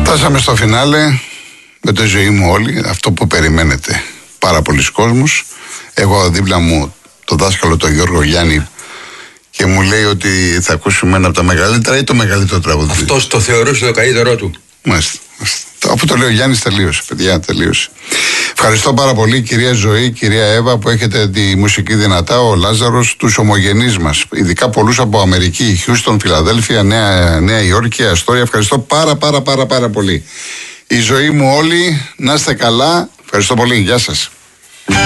Φτάσαμε στο φινάλε με τη ζωή μου όλη, αυτό που περιμένετε πάρα πολλοί κόσμος. Εγώ δίπλα μου τον δάσκαλο τον Γιώργο Γιάννη και μου λέει ότι θα ακούσουμε ένα από τα μεγαλύτερα ή το μεγαλύτερο τραγούδι. Αυτός το θεωρούσε το καλύτερό του. Μάλιστα. Αφού το λέει ο Γιάννης, τελείωσε, παιδιά, τελείωσε. Ευχαριστώ πάρα πολύ, κυρία Ζωή, κυρία Εύα, που έχετε τη μουσική δυνατά, ο Λάζαρος, τους ομογενείς μας, ειδικά πολλούς από Αμερική, Χιούστον, Φιλαδέλφια, Νέα Υόρκη, Αστόρια. Ευχαριστώ πάρα πολύ. Η ζωή μου όλοι, να είστε καλά. Ευχαριστώ πολύ. Γεια σας.